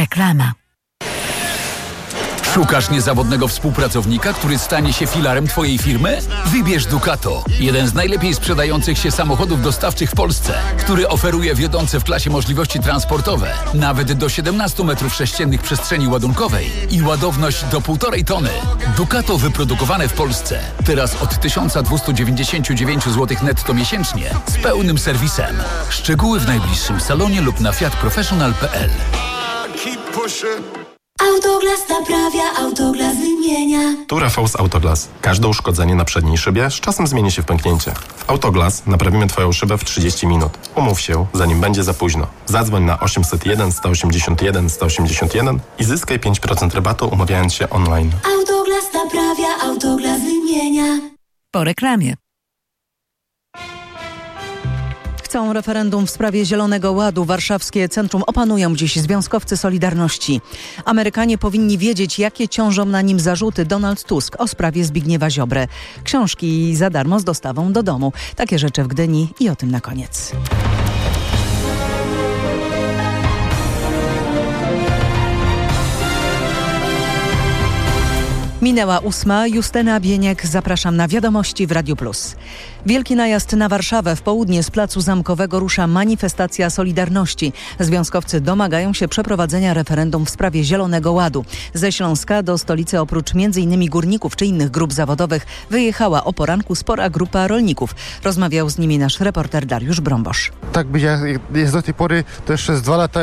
Reklama. Szukasz niezawodnego współpracownika, który stanie się filarem Twojej firmy? Wybierz Ducato, jeden z najlepiej sprzedających się samochodów dostawczych w Polsce, który oferuje wiodące w klasie możliwości transportowe, nawet do 17 m3 przestrzeni ładunkowej i ładowność do 1,5 tony. Ducato wyprodukowane w Polsce. Teraz od 1299 zł netto miesięcznie z pełnym serwisem. Szczegóły w najbliższym salonie lub na fiatprofessional.pl. Autoglas naprawia, Autoglas wymienia. Tu Rafał z Autoglas. Każde uszkodzenie na przedniej szybie z czasem zmieni się w pęknięcie. W Autoglas naprawimy Twoją szybę w 30 minut. Umów się, zanim będzie za późno. Zadzwoń na 801 181 181 i zyskaj 5% rabatu, umawiając się online. Autoglas naprawia, Autoglas wymienia. Po reklamie. Chcą referendum w sprawie Zielonego Ładu. Warszawskie centrum opanują dziś związkowcy Solidarności. Amerykanie powinni wiedzieć, jakie ciążą na nim zarzuty. Donald Tusk o sprawie Zbigniewa Ziobry. Książki za darmo z dostawą do domu. Takie rzeczy w Gdyni i o tym na koniec. Minęła 8. Justyna Bieniek. Zapraszam na wiadomości w Radiu Plus. Wielki najazd na Warszawę. W południe z Placu Zamkowego rusza manifestacja Solidarności. Związkowcy domagają się przeprowadzenia referendum w sprawie Zielonego Ładu. Ze Śląska do stolicy oprócz m.in. górników czy innych grup zawodowych wyjechała o poranku spora grupa rolników. Rozmawiał z nimi nasz reporter Dariusz Brąbosz. Tak jak jest do tej pory, to jeszcze z 2 lata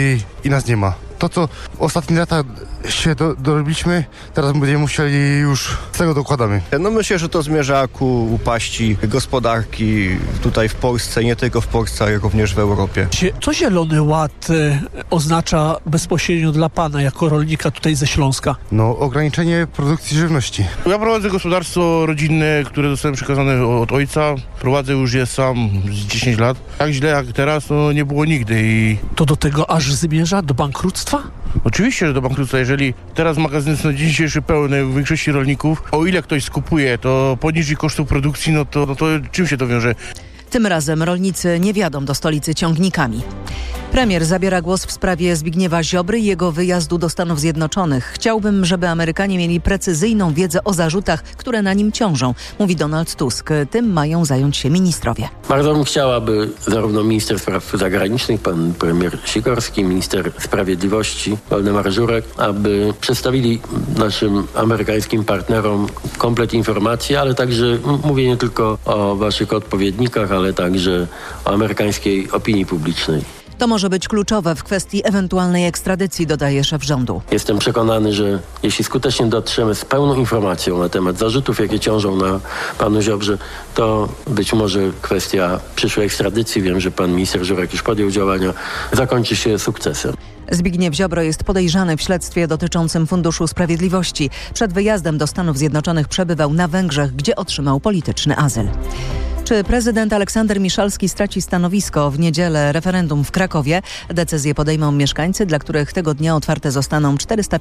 i nas nie ma. To, co ostatnie lata się dorobiliśmy, teraz będziemy musieli już z tego dokładamy. No myślę, że to zmierza ku upaści gospodarki tutaj w Polsce, nie tylko w Polsce, ale również w Europie. Co Zielony Ład oznacza bezpośrednio dla pana jako rolnika tutaj ze Śląska? No ograniczenie produkcji żywności. Ja prowadzę gospodarstwo rodzinne, które zostałem przekazane od ojca. Prowadzę już je sam z 10 lat. Tak źle jak teraz to nie było nigdy. To do tego aż zmierza? Do bankructwa? Oczywiście, że do bankructwa. Jeżeli teraz magazyny są dzisiejszy pełne w większości rolników, o ile ktoś skupuje to poniżej kosztów produkcji, no to czym się to wiąże? Tym razem rolnicy nie wjadą do stolicy ciągnikami. Premier zabiera głos w sprawie Zbigniewa Ziobry i jego wyjazdu do Stanów Zjednoczonych. Chciałbym, żeby Amerykanie mieli precyzyjną wiedzę o zarzutach, które na nim ciążą, mówi Donald Tusk. Tym mają zająć się ministrowie. Bardzo bym chciał, aby zarówno minister spraw zagranicznych, pan premier Sikorski, minister sprawiedliwości, Waldemar Żurek, aby przedstawili naszym amerykańskim partnerom komplet informacji, ale także mówię nie tylko o waszych odpowiednikach, ale także o amerykańskiej opinii publicznej. To może być kluczowe w kwestii ewentualnej ekstradycji, dodaje szef rządu. Jestem przekonany, że jeśli skutecznie dotrzemy z pełną informacją na temat zarzutów, jakie ciążą na panu Ziobrze, to być może kwestia przyszłej ekstradycji, wiem, że pan minister Żurek już podjął działania, zakończy się sukcesem. Zbigniew Ziobro jest podejrzany w śledztwie dotyczącym Funduszu Sprawiedliwości. Przed wyjazdem do Stanów Zjednoczonych przebywał na Węgrzech, gdzie otrzymał polityczny azyl. Czy prezydent Aleksander Miszalski straci stanowisko? W niedzielę referendum w Krakowie. Decyzję podejmą mieszkańcy, dla których tego dnia otwarte zostaną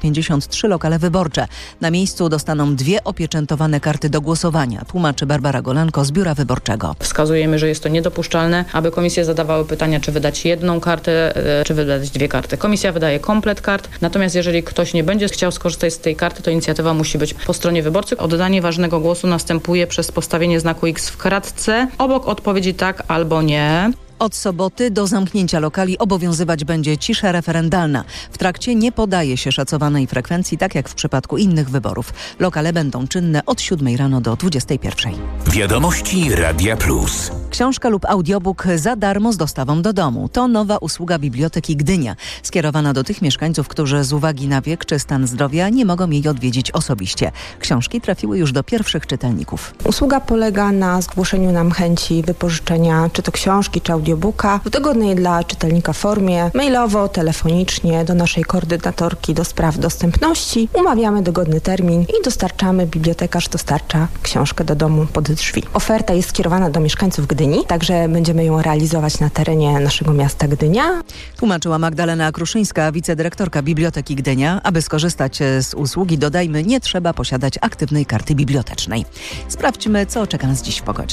453 lokale wyborcze. Na miejscu dostaną 2 opieczętowane karty do głosowania, tłumaczy Barbara Golanko z Biura Wyborczego. Wskazujemy, że jest to niedopuszczalne, aby komisje zadawały pytania, czy wydać 1 kartę, czy wydać 2 karty. Komisja wydaje komplet kart, natomiast jeżeli ktoś nie będzie chciał skorzystać z tej karty, to inicjatywa musi być po stronie wyborcy. Oddanie ważnego głosu następuje przez postawienie znaku X w kratce, obok odpowiedzi tak albo nie. Od soboty do zamknięcia lokali obowiązywać będzie cisza referendalna. W trakcie nie podaje się szacowanej frekwencji, tak jak w przypadku innych wyborów. Lokale będą czynne od 7 rano do 21. Wiadomości Radia Plus. Książka lub audiobook za darmo z dostawą do domu. To nowa usługa Biblioteki Gdynia, skierowana do tych mieszkańców, którzy z uwagi na wiek czy stan zdrowia nie mogą jej odwiedzić osobiście. Książki trafiły już do pierwszych czytelników. Usługa polega na zgłoszeniu nam chęci wypożyczenia czy to książki, czy audiobooka w wygodnej dla czytelnika formie, mailowo, telefonicznie do naszej koordynatorki do spraw dostępności. Umawiamy dogodny termin i dostarczamy, bibliotekarz dostarcza książkę do domu pod drzwi. Oferta jest skierowana do mieszkańców Gdyni, także będziemy ją realizować na terenie naszego miasta Gdynia. Tłumaczyła Magdalena Kruszyńska, wicedyrektorka Biblioteki Gdynia. Aby skorzystać z usługi, dodajmy, nie trzeba posiadać aktywnej karty bibliotecznej. Sprawdźmy, co czeka nas dziś w pogodzie.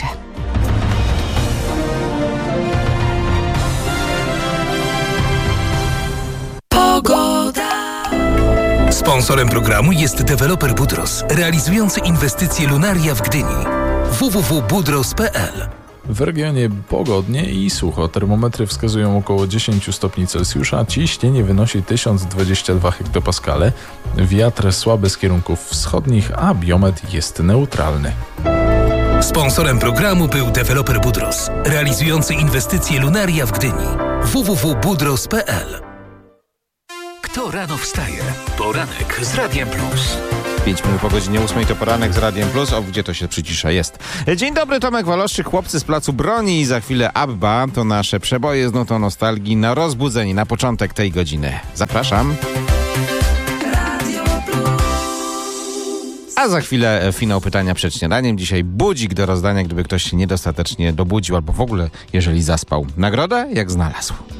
Pogoda. Sponsorem programu jest deweloper Budros, realizujący inwestycje Lunaria w Gdyni. www.budros.pl. W regionie pogodnie i sucho. Termometry wskazują około 10 stopni Celsjusza, ciśnienie wynosi 1022 hektopaskale, wiatr słaby z kierunków wschodnich, a biometr jest neutralny. Sponsorem programu był deweloper Budros, realizujący inwestycje Lunaria w Gdyni. www.budros.pl. Kto rano wstaje? Poranek z Radiem Plus. 5 minut po godzinie 8 to poranek z Radiem Plus. O, gdzie to się przycisza? Jest. Dzień dobry, Tomek Waloszczyk, chłopcy z Placu Broni i za chwilę Abba. To nasze przeboje z nutą nostalgii na rozbudzenie na początek tej godziny. Zapraszam. A za chwilę finał pytania przed śniadaniem. Dzisiaj budzik do rozdania, gdyby ktoś się niedostatecznie dobudził albo w ogóle, jeżeli zaspał. Nagrodę jak znalazł.